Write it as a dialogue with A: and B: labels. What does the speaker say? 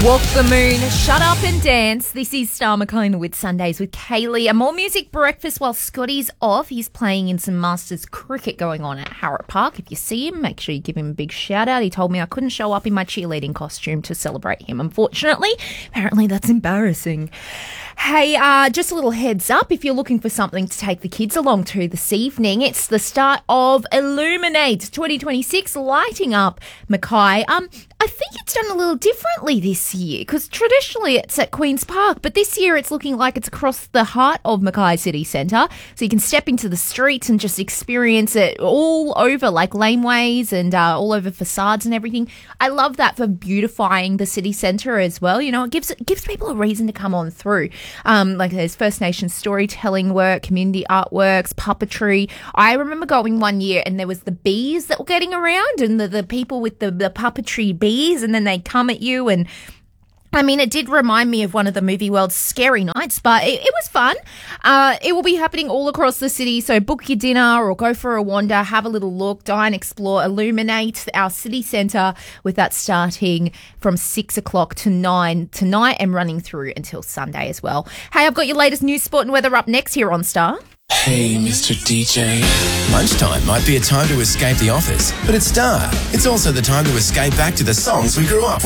A: Walk the moon, shut up and dance. This is Star McLean with Sundays with Kaylee. A more music breakfast while Scotty's off. He's playing in some Masters cricket going on at Howard Park. If you see him, make sure you give him a big shout out. He told me I couldn't show up in my cheerleading costume to celebrate him, unfortunately. Apparently that's embarrassing. Hey, just a little heads up, if you're looking for something to take the kids along to this evening, it's the start of Illuminate 2026, lighting up Mackay. I think it's done a little differently this year because traditionally it's at Queen's Park, but this year it's looking like it's across the heart of Mackay City Centre. So you can step into the streets and just experience it all over, like laneways and all over facades and everything. I love that for beautifying the city centre as well. You know, it gives people a reason to come on through. Like there's First Nations storytelling work, community artworks, puppetry. I remember going one year and there was the bees that were getting around and the people with the puppetry bees, and then they come at you. And I mean, it did remind me of one of the movie world's scary nights, but it was fun. It will be happening all across the city, so book your dinner or go for a wander, have a little look, dine, explore, illuminate our city centre, with that starting from 6 o'clock to 9 tonight and running through until Sunday as well. Hey, I've got your latest news, sport and weather up next here on Star.
B: Hey, Mr. DJ.
C: Lunchtime might be a time to escape the office, but at Star, it's also the time to escape back to the songs we grew up with.